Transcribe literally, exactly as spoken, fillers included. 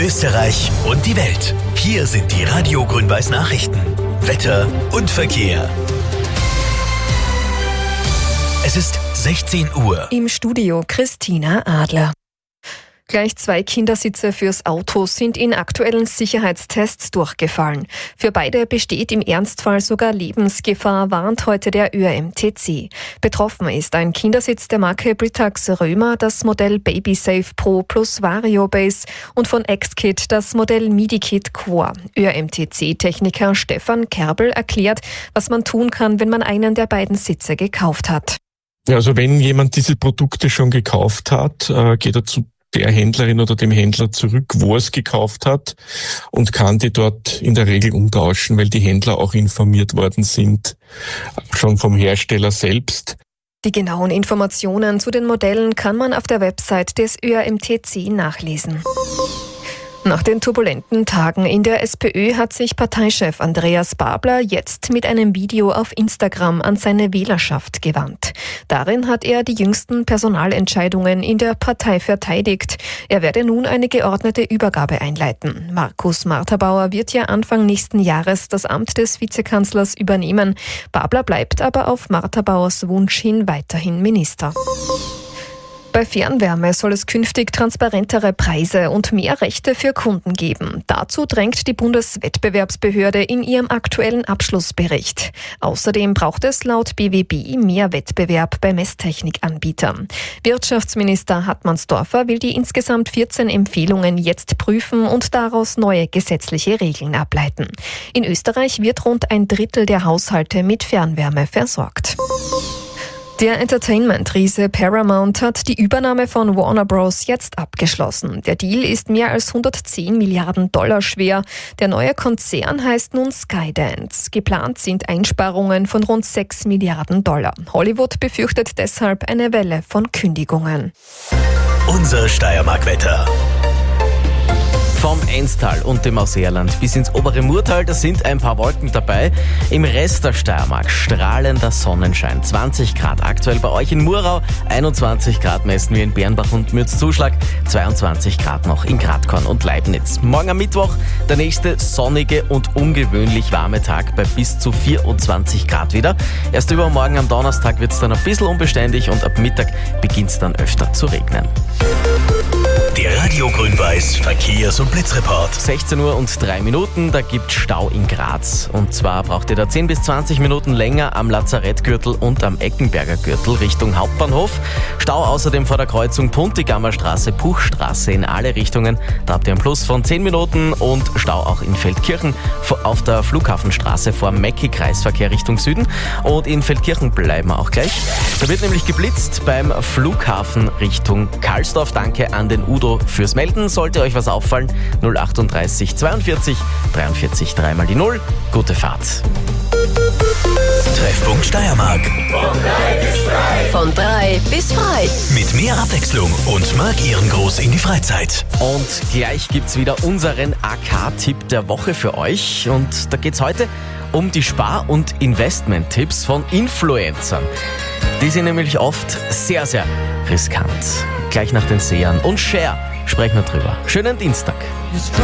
Österreich und die Welt. Hier sind die Radio Grün-Weiß Nachrichten. Wetter und Verkehr. Es ist sechzehn Uhr. Im Studio Christina Adler. Gleich zwei Kindersitze fürs Auto sind in aktuellen Sicherheitstests durchgefallen. Für beide besteht im Ernstfall sogar Lebensgefahr, warnt heute der Ö R M T C. Betroffen ist ein Kindersitz der Marke Britax Römer, das Modell BabySafe Pro plus VarioBase und von X-Kit das Modell MidiKit Core. Ö R M T C-Techniker Stefan Kerbel erklärt, was man tun kann, wenn man einen der beiden Sitze gekauft hat. Ja, also wenn jemand diese Produkte schon gekauft hat, äh, geht er zu der Händlerin oder dem Händler zurück, wo er es gekauft hat, und kann die dort in der Regel umtauschen, weil die Händler auch informiert worden sind, schon vom Hersteller selbst. Die genauen Informationen zu den Modellen kann man auf der Website des Ö R M T C nachlesen. Nach den turbulenten Tagen in der SPÖ hat sich Parteichef Andreas Babler jetzt mit einem Video auf Instagram an seine Wählerschaft gewandt. Darin hat er die jüngsten Personalentscheidungen in der Partei verteidigt. Er werde nun eine geordnete Übergabe einleiten. Markus Marterbauer wird ja Anfang nächsten Jahres das Amt des Vizekanzlers übernehmen. Babler bleibt aber auf Marterbauers Wunsch hin weiterhin Minister. Bei Fernwärme soll es künftig transparentere Preise und mehr Rechte für Kunden geben. Dazu drängt die Bundeswettbewerbsbehörde in ihrem aktuellen Abschlussbericht. Außerdem braucht es laut B W B mehr Wettbewerb bei Messtechnikanbietern. Wirtschaftsminister Hartmannsdorfer will die insgesamt vierzehn Empfehlungen jetzt prüfen und daraus neue gesetzliche Regeln ableiten. In Österreich wird rund ein Drittel der Haushalte mit Fernwärme versorgt. Der Entertainment-Riese Paramount hat die Übernahme von Warner Bros. Jetzt abgeschlossen. Der Deal ist mehr als hundertzehn Milliarden Dollar schwer. Der neue Konzern heißt nun Skydance. Geplant sind Einsparungen von rund sechs Milliarden Dollar. Hollywood befürchtet deshalb eine Welle von Kündigungen. Unser Steiermark-Wetter. Vom Enstal und dem Ausseerland bis ins obere Murtal, da sind ein paar Wolken dabei. Im Rest der Steiermark strahlender Sonnenschein, zwanzig Grad. Aktuell bei euch in Murau, einundzwanzig Grad messen wir in Bernbach und Mürzzuschlag, zweiundzwanzig Grad noch in Gradkorn und Leibniz. Morgen am Mittwoch der nächste sonnige und ungewöhnlich warme Tag bei bis zu vierundzwanzig Grad wieder. Erst übermorgen am Donnerstag wird es dann ein bisschen unbeständig und ab Mittag beginnt es dann öfter zu regnen. Der Radio Grün-Weiß Verkehrs- und Blitzreport. sechzehn Uhr und drei Minuten, da gibt Stau in Graz. Und zwar braucht ihr da zehn bis zwanzig Minuten länger am Lazarettgürtel und am Eckenberger Gürtel Richtung Hauptbahnhof. Stau außerdem vor der Kreuzung Puntigammer Straße, Puchstraße in alle Richtungen. Da habt ihr einen Plus von zehn Minuten und Stau auch in Feldkirchen auf der Flughafenstraße vor Mecki-Kreisverkehr Richtung Süden. Und in Feldkirchen bleiben wir auch gleich. Da wird nämlich geblitzt beim Flughafen Richtung Karlsdorf. Danke an den Udo fürs Melden. Sollte euch was auffallen, null achtunddreißig zweiundvierzig dreiundvierzig dreimal die Null. Gute Fahrt. Treffpunkt Steiermark. Von drei bis frei. Mit mehr Abwechslung und markieren groß in die Freizeit. Und gleich gibt's wieder unseren A K-Tipp der Woche für euch. Und da geht's heute um die Spar- und Investment-Tipps von Influencern. Die sind nämlich oft sehr, sehr riskant. Gleich nach den Sehern und Share sprechen wir drüber. Schönen Dienstag.